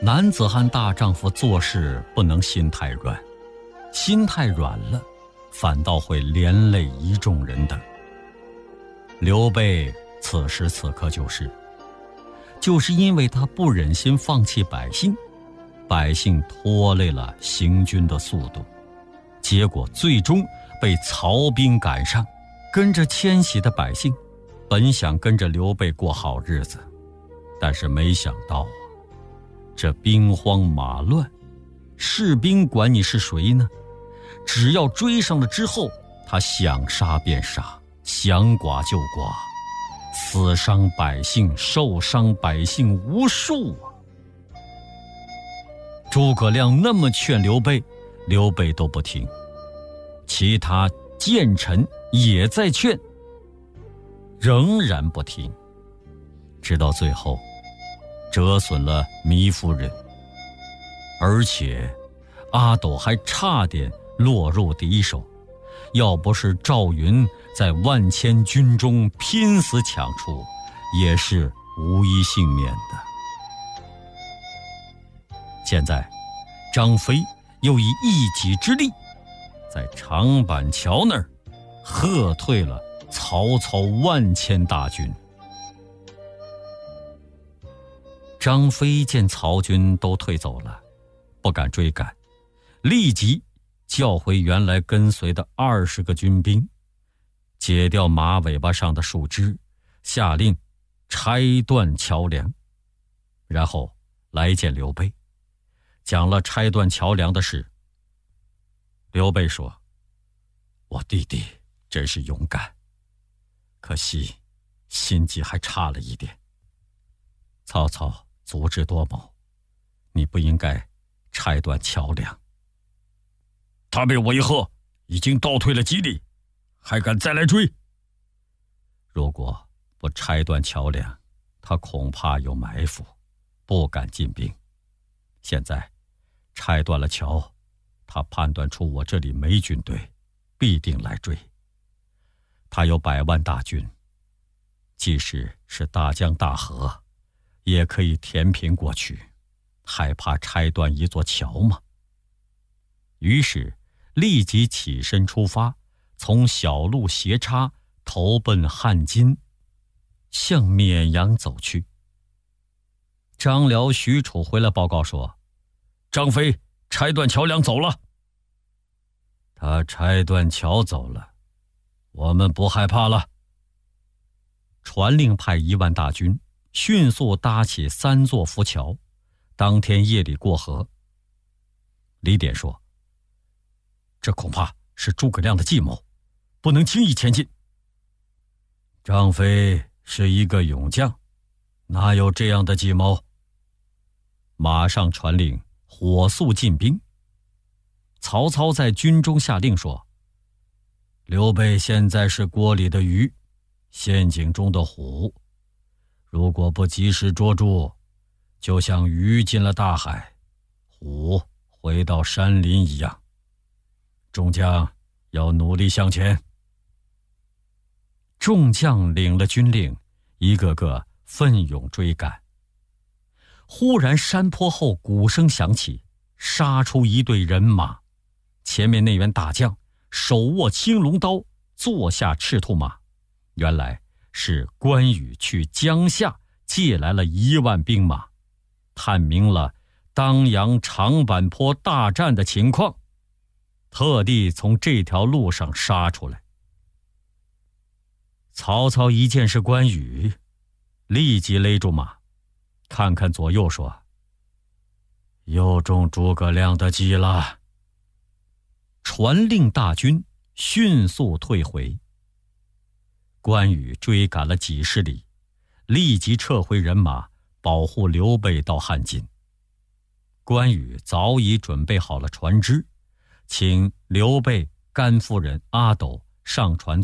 男子汉大丈夫做事不能心太软，心太软了，反倒会连累一众人等。刘备此时此刻就是因为他不忍心放弃百姓，百姓拖累了行军的速度，结果最终被曹兵赶上。跟着迁徙的百姓本想跟着刘备过好日子，但是没想到这兵荒马乱，士兵管你是谁呢？只要追上了之后，他想杀便杀，想剐就剐，死伤百姓，受伤百姓无数啊！诸葛亮那么劝刘备，刘备都不听，其他谏臣也在劝，仍然不听，直到最后折损了糜夫人，而且阿斗还差点落入敌手，要不是赵云在万千军中拼死抢出，也是无一幸免的。现在张飞又以一己之力在长板桥那儿喝退了曹操万千大军。张飞见曹军都退走了，不敢追赶，立即叫回原来跟随的20个军兵，解掉马尾巴上的树枝，下令拆断桥梁，然后来见刘备，讲了拆断桥梁的事。刘备说：我弟弟真是勇敢，可惜心计还差了一点。曹操足智多谋，你不应该拆断桥梁。他被我一喝，已经倒退了几里，还敢再来追？如果不拆断桥梁，他恐怕有埋伏，不敢进兵。现在拆断了桥，他判断出我这里没军队，必定来追。他有100万大军，即使是大江大河，也可以填平过去，害怕拆断一座桥吗？于是立即起身出发，从小路斜插，投奔汉津，向绵阳走去。张辽、许褚回来报告说，张飞拆断桥梁走了。他拆断桥走了，我们不害怕了。传令派1万大军迅速搭起3座浮桥，当天夜里过河。李典说，这恐怕是诸葛亮的计谋，不能轻易前进。张飞是一个勇将，哪有这样的计谋？马上传令火速进兵。曹操在军中下令说，刘备现在是锅里的鱼，陷阱中的虎，如果不及时捉住，就像鱼进了大海，虎回到山林一样。众将要努力向前。众将领了军令，一个个奋勇追赶。忽然山坡后鼓声响起，杀出一队人马，前面那员大将手握青龙刀，坐下赤兔马，原来是关羽去江夏借来了1万兵马，探明了当阳长坂坡大战的情况，特地从这条路上杀出来。曹操一见是关羽，立即勒住马，看看左右说，又中诸葛亮的计了。传令大军迅速退回。关羽追赶了几十里，立即撤回人马，保护刘备到汉津。关羽早已准备好了船只，请刘备、甘夫人、阿斗上船